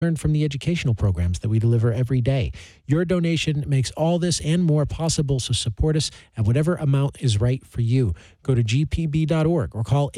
Learn from the educational programs that we deliver every day. Your donation makes all this and more possible, so support us at whatever amount is right for you. Go to gpb.org or call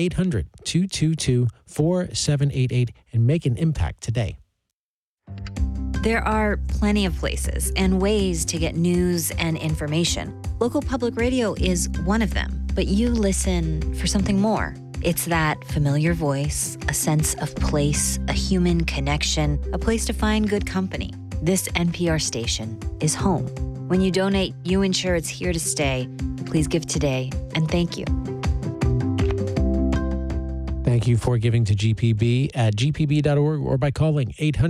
800-222-4788 and make an impact today. There are plenty of places and ways to get news and information. Local public radio is one of them, but you listen for something more. It's that familiar voice, a sense of place, a human connection, a place to find good company. This NPR station is home. When you donate, you ensure it's here to stay. Please give today, and thank you. Thank you for giving to GPB at gpb.org or by calling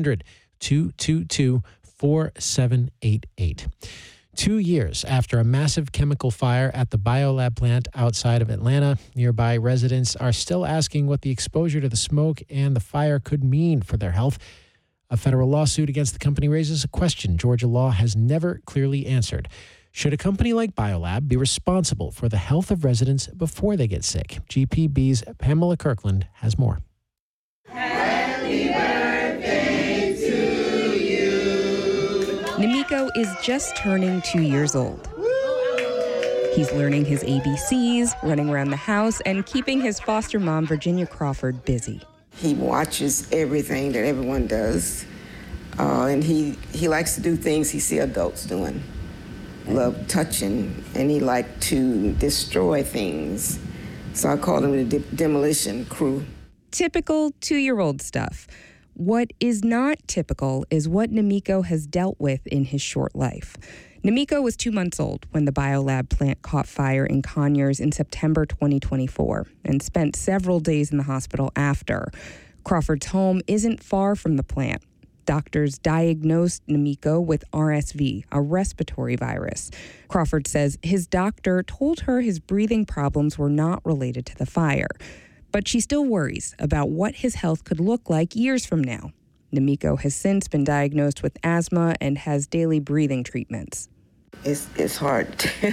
800-222-4788. 2 years after a massive chemical fire at the Biolab plant outside of Atlanta, nearby residents are still asking what the exposure to the smoke and the fire could mean for their health. A federal lawsuit against the company raises a question Georgia law has never clearly answered. Should a company like Biolab be responsible for the health of residents before they get sick? GPB's Pamela Kirkland has more. Happy birthday to you. Namiko is just turning 2 years old. He's learning his ABCs, running around the house, and keeping his foster mom, Virginia Crawford, busy. He watches everything that everyone does, and he likes to do things he sees adults doing. Love touching, and he liked to destroy things. So I called him the demolition crew. Typical 2-year-old stuff. What is not typical is what Namiko has dealt with in his short life. Namiko was 2 months old when the Biolab plant caught fire in Conyers in September 2024 and spent several days in the hospital after. Crawford's home isn't far from the plant. Doctors diagnosed Namiko with RSV, a respiratory virus. Crawford says his doctor told her his breathing problems were not related to the fire. But she still worries about what his health could look like years from now. Namiko has since been diagnosed with asthma and has daily breathing treatments. It's hard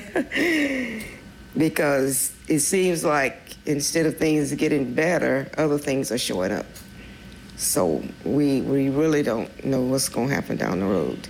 because it seems like instead of things getting better, other things are showing up. So we really don't know what's going to happen down the road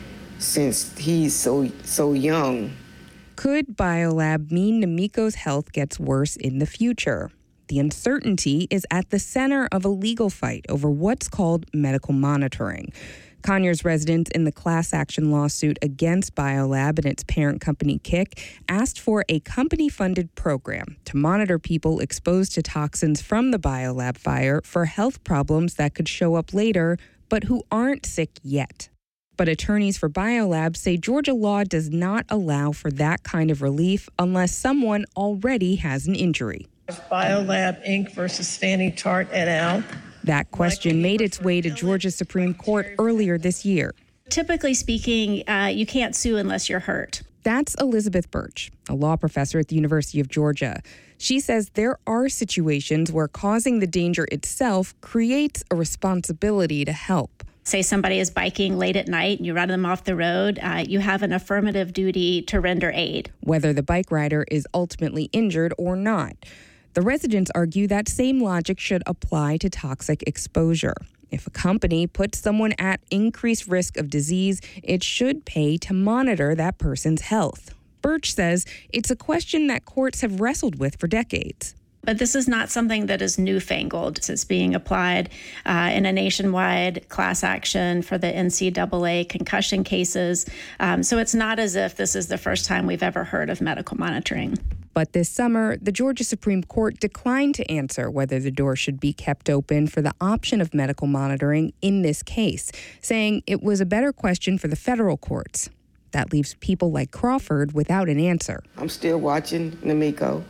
since he's so young. Could Biolab mean Namiko's health gets worse in the future? The uncertainty is at the center of a legal fight over what's called medical monitoring. Conyers residents in the class action lawsuit against Biolab and its parent company, KIK, asked for a company-funded program to monitor people exposed to toxins from the Biolab fire for health problems that could show up later, but who aren't sick yet. But attorneys for Biolab say Georgia law does not allow for that kind of relief unless someone already has an injury. Biolab Inc. versus Fannie Tart et al. That question made its way to Georgia's Supreme Court earlier this year. Typically speaking, you can't sue unless you're hurt. That's Elizabeth Birch, a law professor at the University of Georgia. She says there are situations where causing the danger itself creates a responsibility to help. Say somebody is biking late at night and you run them off the road, you have an affirmative duty to render aid. Whether the bike rider is ultimately injured or not. The residents argue that same logic should apply to toxic exposure. If a company puts someone at increased risk of disease, it should pay to monitor that person's health. Birch says it's a question that courts have wrestled with for decades. But this is not something that is newfangled. It's being applied in a nationwide class action for the NCAA concussion cases. So it's not as if this is the first time we've ever heard of medical monitoring. But this summer, the Georgia Supreme Court declined to answer whether the door should be kept open for the option of medical monitoring in this case, saying it was a better question for the federal courts. That leaves people like Crawford without an answer. I'm still watching Namiko.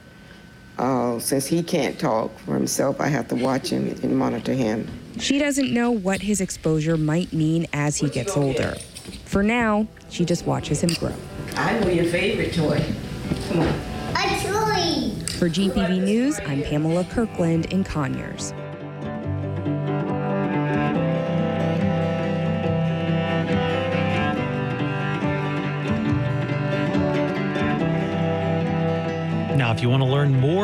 Since he can't talk for himself, I have to watch him and monitor him. She doesn't know what his exposure might mean as he gets older. For now, she just watches him grow. I know your favorite toy. Come on. A toy! For GPB News, I'm Pamela Kirkland in Conyers. Now, if you want to learn more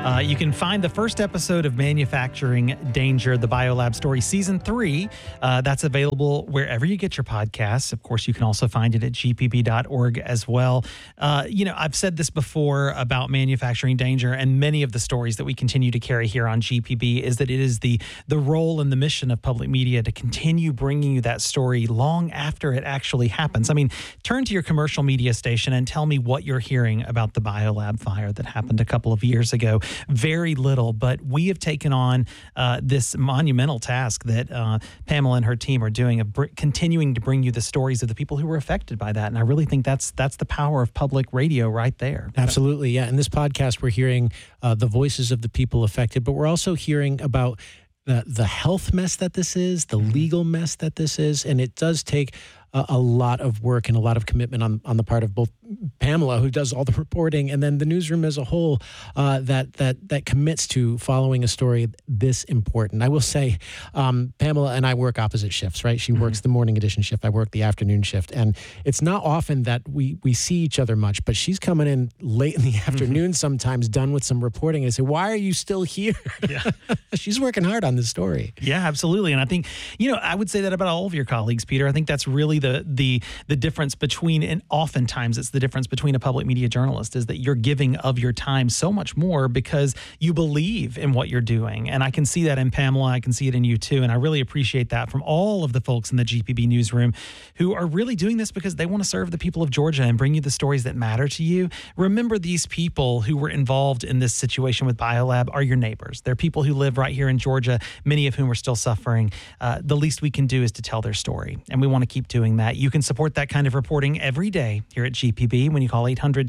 You can find the first episode of Manufacturing Danger, the Biolab Story Season 3. That's available wherever you get your podcasts. Of course, you can also find it at gpb.org as well. I've said this before about Manufacturing Danger, and many of the stories that we continue to carry here on GPB is that it is the role and the mission of public media to continue bringing you that story long after it actually happens. I mean, turn to your commercial media station and tell me what you're hearing about the Biolab fire that happened a couple of years ago. Very little, but we have taken on this monumental task that Pamela and her team are doing of continuing to bring you the stories of the people who were affected by that. And I really think that's the power of public radio right there. Absolutely, yeah. In this podcast, we're hearing the voices of the people affected, but we're also hearing about the health mess that this is, the legal mess that this is, and it does take a lot of work and a lot of commitment on the part of both Pamela, who does all the reporting, and then the newsroom as a whole that commits to following a story this important. I will say, Pamela and I work opposite shifts, right? She works the morning edition shift. I work the afternoon shift. And it's not often that we see each other much, but she's coming in late in the afternoon sometimes, done with some reporting. I say, why are you still here? Yeah. She's working hard on this story. Yeah, absolutely. And I think, I would say that about all of your colleagues, Peter. I think that's really the difference between, and oftentimes it's the difference between a public media journalist, is that you're giving of your time so much more because you believe in what you're doing. And I can see that in Pamela. I can see it in you too. And I really appreciate that from all of the folks in the GPB newsroom who are really doing this because they want to serve the people of Georgia and bring you the stories that matter to you. Remember, these people who were involved in this situation with Biolab are your neighbors. They're people who live right here in Georgia, many of whom are still suffering. The least we can do is to tell their story. And we want to keep doing that. You can support that kind of reporting every day here at GPB when you call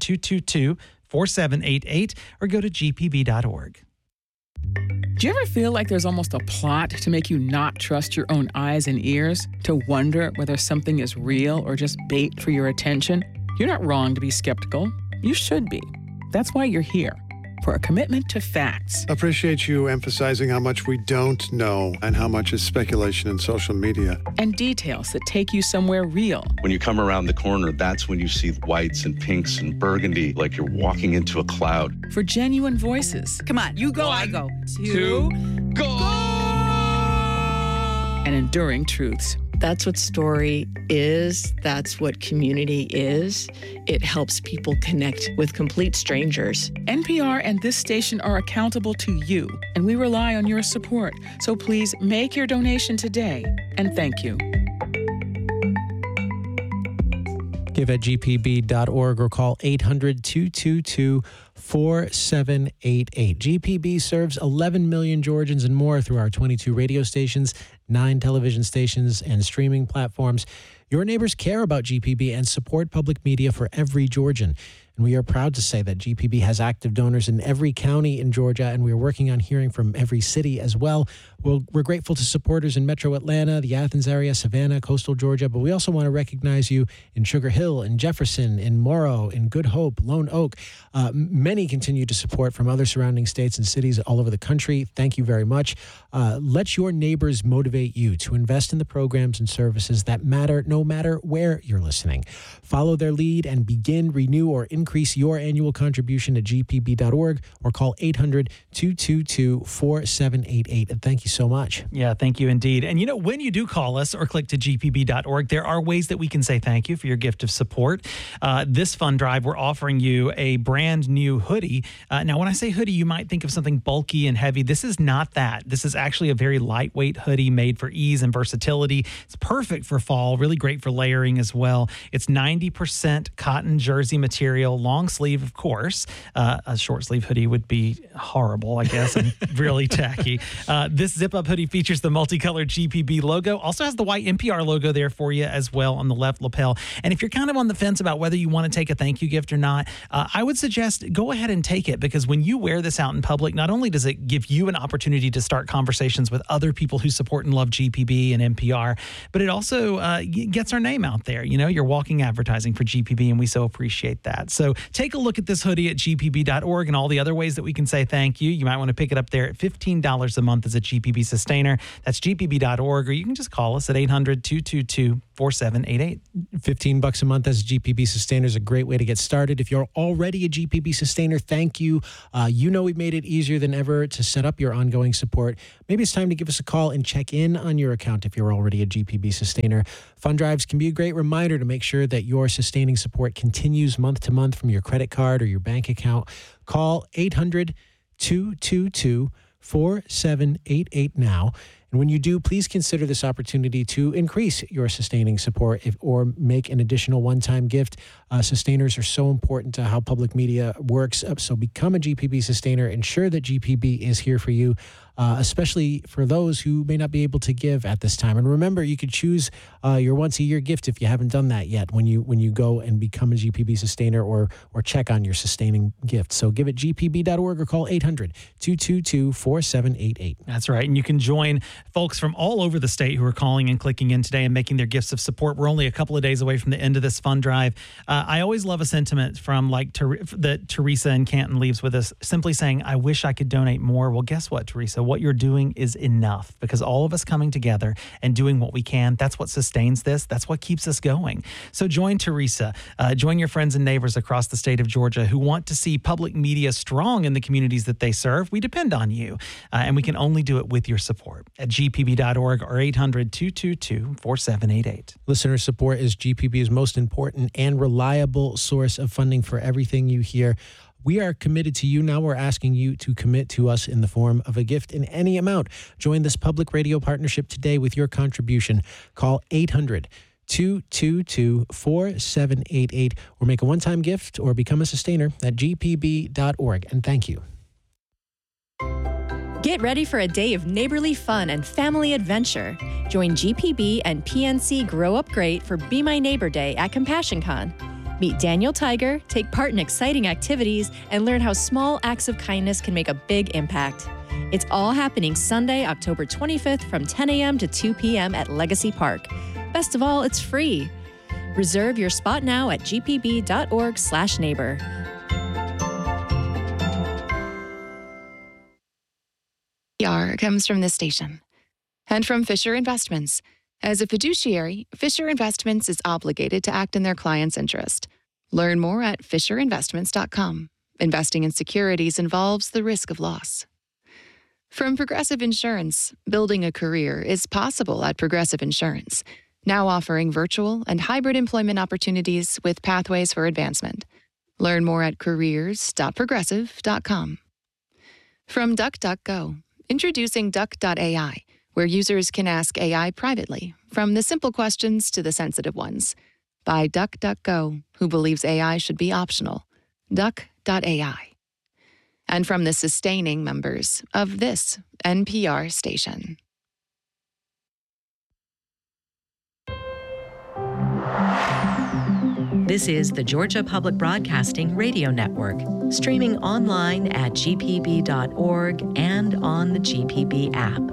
800-222-4788 or go to gpb.org. Do you ever feel like there's almost a plot to make you not trust your own eyes and ears? To wonder whether something is real or just bait for your attention? You're not wrong to be skeptical. You should be. That's why you're here. For a commitment to facts. Appreciate you emphasizing how much we don't know and how much is speculation in social media. And details that take you somewhere real. When you come around the corner, that's when you see whites and pinks and burgundy, like you're walking into a cloud. For genuine voices. Come on, you go, I go. Two, go! And enduring truths. That's what story is. That's what community is. It helps people connect with complete strangers. NPR and this station are accountable to you, and we rely on your support. So please make your donation today, and thank you. Give at gpb.org or call 800-222-4788. GPB serves 11 million Georgians and more through our 22 radio stations, 9 television stations, and streaming platforms. Your neighbors care about GPB and support public media for every Georgian. And we are proud to say that GPB has active donors in every county in Georgia, and we are working on hearing from every city as well. We're grateful to supporters in Metro Atlanta, the Athens area, Savannah, coastal Georgia, but we also want to recognize you in Sugar Hill, in Jefferson, in Morrow, in Good Hope, Lone Oak. Many continue to support from other surrounding states and cities all over the country. Thank you very much. Let your neighbors motivate you to invest in the programs and services that matter no matter where you're listening. Follow their lead and begin, renew, or increase your annual contribution at gpb.org or call 800-222-4788. And thank you so much. Yeah, thank you indeed. And when you do call us or click to gpb.org, there are ways that we can say thank you for your gift of support. This fund drive, we're offering you a brand new hoodie. Now, when I say hoodie, you might think of something bulky and heavy. This is not that. This is actually a very lightweight hoodie made for ease and versatility. It's perfect for fall, really great for layering as well. It's 90% cotton jersey material, long sleeve, of course. A short sleeve hoodie would be horrible, I guess, and really tacky. This zip-up hoodie features the multicolored GPB logo. Also has the white NPR logo there for you as well on the left lapel. And if you're kind of on the fence about whether you want to take a thank you gift or not, I would suggest go ahead and take it, because when you wear this out in public, not only does it give you an opportunity to start conversations with other people who support and love GPB and NPR, but it also gets our name out there. You're walking advertising for GPB, and we so appreciate that. So So take a look at this hoodie at gpb.org and all the other ways that we can say thank you. You might want to pick it up there at $15 a month as a GPB sustainer. That's gpb.org, or you can just call us at 800-222-4788. $15 a month as a GPB sustainer is a great way to get started. If you're already a GPB sustainer, thank you. We've made it easier than ever to set up your ongoing support. Maybe it's time to give us a call and check in on your account if you're already a GPB sustainer. Fund drives can be a great reminder to make sure that your sustaining support continues month to month from your credit card or your bank account. Call 800-222-4788 now. And when you do, please consider this opportunity to increase your sustaining support or make an additional one-time gift. Sustainers are so important to how public media works. So become a GPB sustainer. Ensure that GPB is here for you, especially for those who may not be able to give at this time. And remember, you could choose your once-a-year gift if you haven't done that yet when you go and become a GPB sustainer or check on your sustaining gift. So give it gpb.org or call 800-222-4788. That's right. And you can join folks from all over the state who are calling and clicking in today and making their gifts of support. We're only a couple of days away from the end of this fund drive. I always love a sentiment from that Teresa in Canton leaves with us, simply saying, I wish I could donate more. Well, guess what, Teresa? What you're doing is enough, because all of us coming together and doing what we can, that's what sustains this. That's what keeps us going. So join Teresa. Join your friends and neighbors across the state of Georgia who want to see public media strong in the communities that they serve. We depend on you, and we can only do it with your support at gpb.org or 800-222-4788. Listener support is GPB's most important and reliable source of funding for everything you hear. We are committed to you. Now we're asking you to commit to us in the form of a gift in any amount. Join this public radio partnership today with your contribution. Call 800-222-4788 or make a one-time gift or become a sustainer at gpb.org. And thank you. Get ready for a day of neighborly fun and family adventure. Join GPB and PNC Grow Up Great for Be My Neighbor Day at CompassionCon. Meet Daniel Tiger, take part in exciting activities, and learn how small acts of kindness can make a big impact. It's all happening Sunday, October 25th from 10 a.m. to 2 p.m. at Legacy Park. Best of all, it's free. Reserve your spot now at gpb.org/neighbor. PR comes from this station and from Fisher Investments. As a fiduciary, Fisher Investments is obligated to act in their client's interest. Learn more at fisherinvestments.com. Investing in securities involves the risk of loss. From Progressive Insurance, building a career is possible at Progressive Insurance, now offering virtual and hybrid employment opportunities with pathways for advancement. Learn more at careers.progressive.com. From DuckDuckGo, introducing Duck.ai, where users can ask AI privately, from the simple questions to the sensitive ones. By DuckDuckGo, who believes AI should be optional. Duck.ai. And from the sustaining members of this NPR station. This is the Georgia Public Broadcasting Radio Network, streaming online at gpb.org and on the GPB app.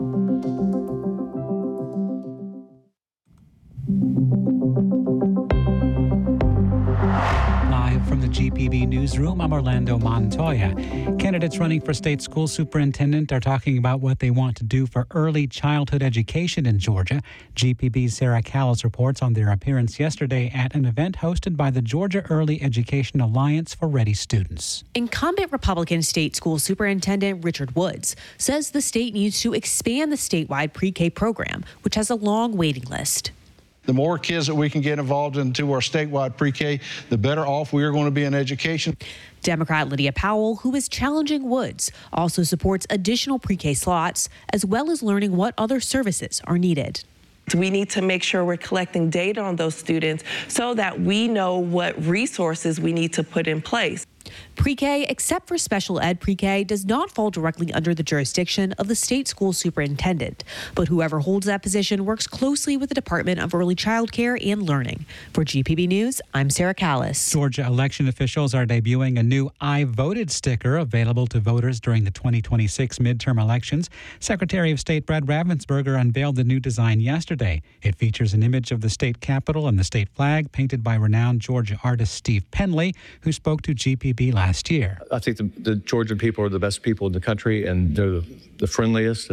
Live from the GPB newsroom, I'm Orlando Montoya. Candidates running for state school superintendent are talking about what they want to do for early childhood education in Georgia. GPB's Sarah Callis reports on their appearance yesterday at an event hosted by the Georgia Early Education Alliance for Ready Students. Incumbent Republican State School Superintendent Richard Woods says the state needs to expand the statewide pre-K program, which has a long waiting list. The more kids that we can get involved into our statewide pre-K, the better off we are going to be in education. Democrat Lydia Powell, who is challenging Woods, also supports additional pre-K slots, as well as learning what other services are needed. We need to make sure we're collecting data on those students so that we know what resources we need to put in place. Pre-K, except for special ed pre-K, does not fall directly under the jurisdiction of the state school superintendent, but whoever holds that position works closely with the Department of Early Child Care and Learning. For GPB News, I'm Sarah Callis. Georgia election officials are debuting a new I Voted sticker available to voters during the 2026 midterm elections. Secretary of State Brad Raffensperger unveiled the new design yesterday. It features an image of the state capitol and the state flag painted by renowned Georgia artist Steve Penley, who spoke to GPB last year. I think the Georgian people are the best people in the country, and they're the friendliest,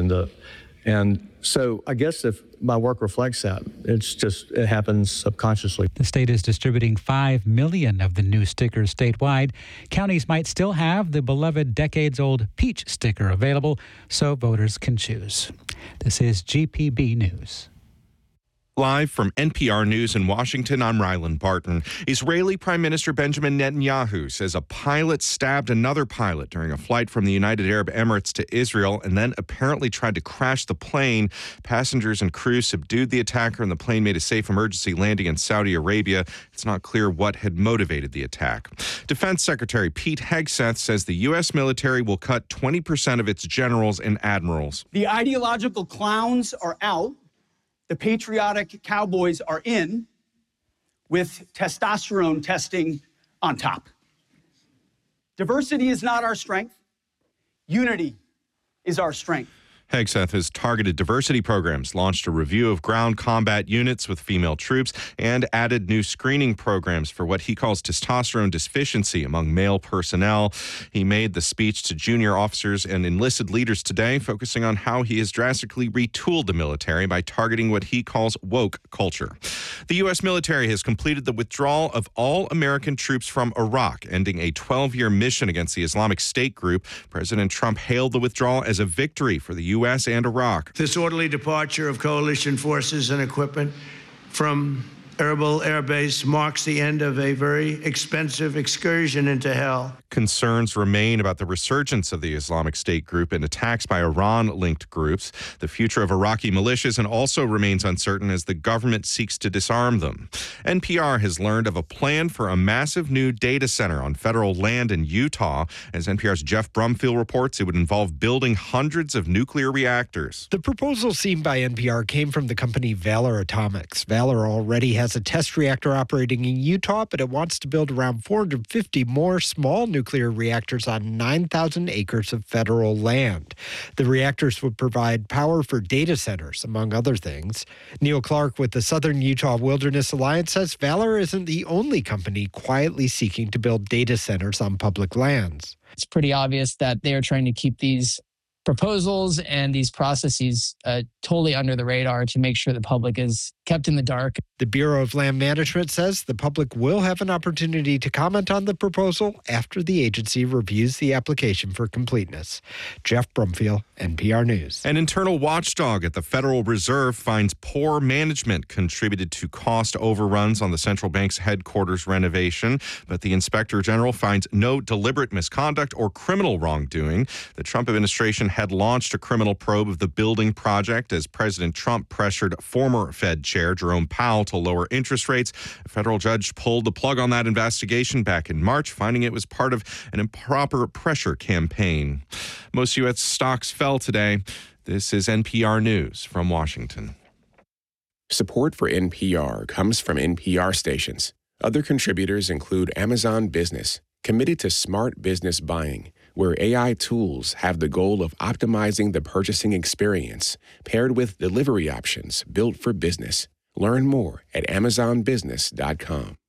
and so I guess if my work reflects that, it happens subconsciously. The state is distributing 5 million of the new stickers statewide. Counties might still have the beloved decades-old peach sticker available, so voters can choose. This is GPB News. Live from NPR News in Washington, I'm Rylan Barton. Israeli Prime Minister Benjamin Netanyahu says a pilot stabbed another pilot during a flight from the United Arab Emirates to Israel and then apparently tried to crash the plane. Passengers and crew subdued the attacker and the plane made a safe emergency landing in Saudi Arabia. It's not clear what had motivated the attack. Defense Secretary Pete Hegseth says the U.S. military will cut 20% of its generals and admirals. The ideological clowns are out. The patriotic cowboys are in, with testosterone testing on top. Diversity is not our strength. Unity is our strength. Hegseth has targeted diversity programs, launched a review of ground combat units with female troops, and added new screening programs for what he calls testosterone deficiency among male personnel. He made the speech to junior officers and enlisted leaders today, focusing on how he has drastically retooled the military by targeting what he calls woke culture. The U.S. military has completed the withdrawal of all American troops from Iraq, ending a 12-year mission against the Islamic State group. President Trump hailed the withdrawal as a victory for the U.S. and Iraq. This orderly departure of coalition forces and equipment from Erbil Air Base marks the end of a very expensive excursion into hell. Concerns remain about the resurgence of the Islamic State group and attacks by Iran-linked groups. The future of Iraqi militias and also remains uncertain as the government seeks to disarm them. NPR has learned of a plan for a massive new data center on federal land in Utah. As NPR's Jeff Brumfield reports, it would involve building hundreds of nuclear reactors. The proposal seen by NPR came from the company Valor Atomics. Valor already has a test reactor operating in Utah, but it wants to build around 450 more small nuclear reactors on 9,000 acres of federal land. The reactors would provide power for data centers, among other things. Neil Clark with the Southern Utah Wilderness Alliance says Valor isn't the only company quietly seeking to build data centers on public lands. It's pretty obvious that they are trying to keep these proposals and these processes totally under the radar to make sure the public is kept in the dark. The Bureau of Land Management says the public will have an opportunity to comment on the proposal after the agency reviews the application for completeness. Jeff Brumfield, NPR News. An internal watchdog at the Federal Reserve finds poor management contributed to cost overruns on the central bank's headquarters renovation, but the Inspector General finds no deliberate misconduct or criminal wrongdoing. The Trump administration had launched a criminal probe of the building project as President Trump pressured former Fed Chair Jerome Powell to lower interest rates. A federal judge pulled the plug on that investigation back in March, finding it was part of an improper pressure campaign. Most U.S. stocks fell today. This is NPR News from Washington. Support for NPR comes from NPR stations. Other contributors include Amazon Business, committed to smart business buying, where AI tools have the goal of optimizing the purchasing experience, paired with delivery options built for business. Learn more at amazonbusiness.com.